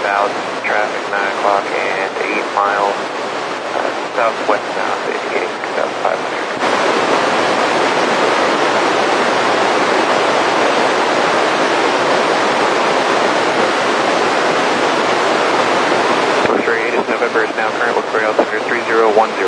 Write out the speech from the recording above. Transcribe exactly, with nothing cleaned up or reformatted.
south, traffic nine o'clock and eight miles, uh, southwest bound, indicating two thousand five hundred. November is now current with altitude three zero one zero.